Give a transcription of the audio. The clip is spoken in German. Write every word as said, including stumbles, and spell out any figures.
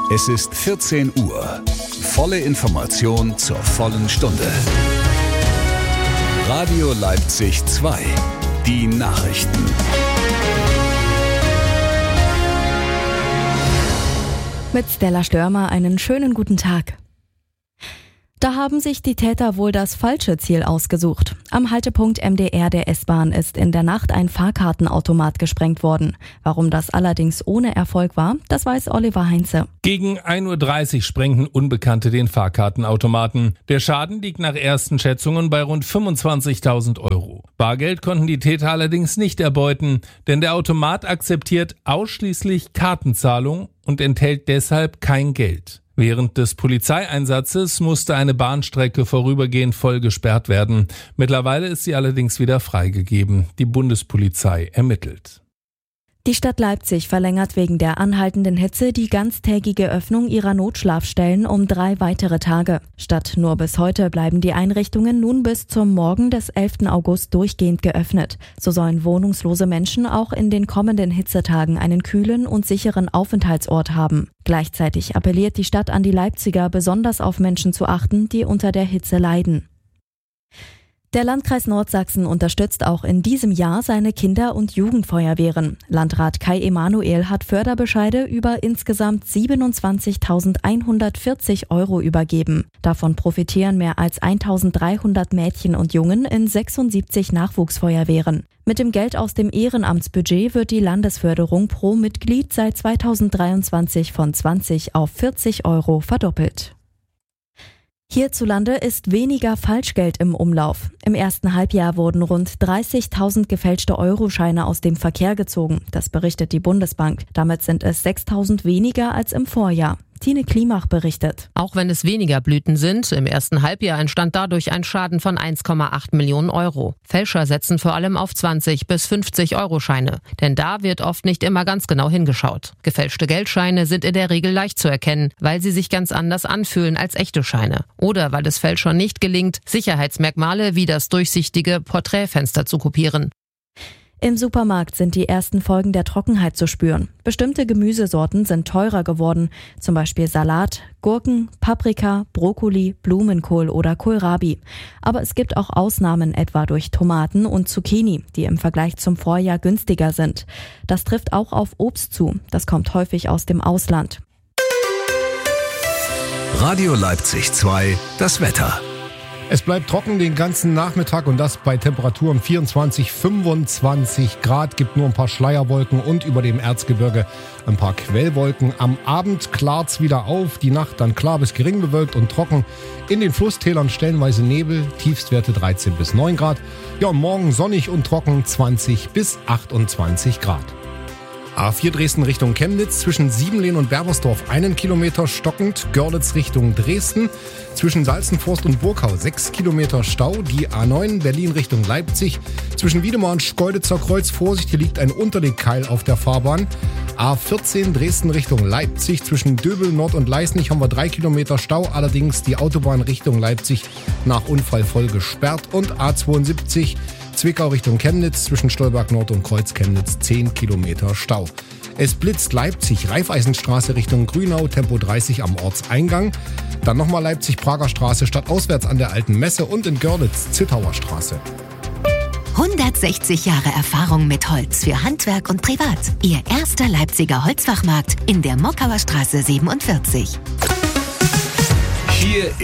Es ist vierzehn Uhr. Volle Information zur vollen Stunde. Radio Leipzig zwei. Die Nachrichten. Mit Stella Störmer einen schönen guten Tag. Da haben sich die Täter wohl das falsche Ziel ausgesucht. Am Haltepunkt M D R der S-Bahn ist in der Nacht ein Fahrkartenautomat gesprengt worden. Warum das allerdings ohne Erfolg war, das weiß Oliver Heinze. Gegen ein Uhr dreißig sprengten Unbekannte den Fahrkartenautomaten. Der Schaden liegt nach ersten Schätzungen bei rund fünfundzwanzigtausend Euro. Bargeld konnten die Täter allerdings nicht erbeuten, denn der Automat akzeptiert ausschließlich Kartenzahlung und enthält deshalb kein Geld. Während des Polizeieinsatzes musste eine Bahnstrecke vorübergehend voll gesperrt werden. Mittlerweile ist sie allerdings wieder freigegeben. Die Bundespolizei ermittelt. Die Stadt Leipzig verlängert wegen der anhaltenden Hitze die ganztägige Öffnung ihrer Notschlafstellen um drei weitere Tage. Statt nur bis heute bleiben die Einrichtungen nun bis zum Morgen des elften August durchgehend geöffnet. So sollen wohnungslose Menschen auch in den kommenden Hitzetagen einen kühlen und sicheren Aufenthaltsort haben. Gleichzeitig appelliert die Stadt an die Leipziger, besonders auf Menschen zu achten, die unter der Hitze leiden. Der Landkreis Nordsachsen unterstützt auch in diesem Jahr seine Kinder- und Jugendfeuerwehren. Landrat Kai Emanuel hat Förderbescheide über insgesamt siebenundzwanzigtausendeinhundertvierzig Euro übergeben. Davon profitieren mehr als eintausenddreihundert Mädchen und Jungen in sechsundsiebzig Nachwuchsfeuerwehren. Mit dem Geld aus dem Ehrenamtsbudget wird die Landesförderung pro Mitglied seit zweitausenddreiundzwanzig von zwanzig auf vierzig Euro verdoppelt. Hierzulande ist weniger Falschgeld im Umlauf. Im ersten Halbjahr wurden rund dreißigtausend gefälschte Euroscheine aus dem Verkehr gezogen. Das berichtet die Bundesbank. Damit sind es sechstausend weniger als im Vorjahr. Tine Klimach berichtet. Auch wenn es weniger Blüten sind, im ersten Halbjahr entstand dadurch ein Schaden von eins Komma acht Millionen Euro. Fälscher setzen vor allem auf zwanzig bis fünfzig Euro Scheine, denn da wird oft nicht immer ganz genau hingeschaut. Gefälschte Geldscheine sind in der Regel leicht zu erkennen, weil sie sich ganz anders anfühlen als echte Scheine. Oder weil es Fälschern nicht gelingt, Sicherheitsmerkmale wie das durchsichtige Porträtfenster zu kopieren. Im Supermarkt sind die ersten Folgen der Trockenheit zu spüren. Bestimmte Gemüsesorten sind teurer geworden, zum Beispiel Salat, Gurken, Paprika, Brokkoli, Blumenkohl oder Kohlrabi. Aber es gibt auch Ausnahmen, etwa durch Tomaten und Zucchini, die im Vergleich zum Vorjahr günstiger sind. Das trifft auch auf Obst zu, das kommt häufig aus dem Ausland. Radio Leipzig zwei, das Wetter. Es bleibt trocken den ganzen Nachmittag und das bei Temperaturen vierundzwanzig, fünfundzwanzig Grad. Gibt nur ein paar Schleierwolken und über dem Erzgebirge ein paar Quellwolken. Am Abend klart's wieder auf, die Nacht dann klar bis gering bewölkt und trocken. In den Flusstälern stellenweise Nebel, Tiefstwerte dreizehn bis neun Grad. Ja, und morgen sonnig und trocken zwanzig bis achtundzwanzig Grad. A vier Dresden Richtung Chemnitz, zwischen Siebenlehn und Berbersdorf einen Kilometer stockend, Görlitz Richtung Dresden, zwischen Salzenforst und Burgau sechs Kilometer Stau, die A neun Berlin Richtung Leipzig, zwischen Wiedemar und Schkeuditzer Kreuz, Vorsicht, hier liegt ein Unterlegkeil auf der Fahrbahn, A vierzehn Dresden Richtung Leipzig, zwischen Döbel, Nord und Leisnig haben wir drei Kilometer Stau, allerdings die Autobahn Richtung Leipzig nach Unfall voll gesperrt und A zweiundsiebzig Zwickau Richtung Chemnitz, zwischen Stolberg Nord und Kreuz Chemnitz zehn Kilometer Stau. Es blitzt Leipzig, Raiffeisenstraße Richtung Grünau, Tempo dreißig am Ortseingang. Dann nochmal Leipzig-Prager Straße stadtauswärts an der Alten Messe und in Görlitz, Zittauer Straße. hundertsechzig Jahre Erfahrung mit Holz für Handwerk und Privat. Ihr erster Leipziger Holzfachmarkt in der Mockauer Straße siebenundvierzig. Hier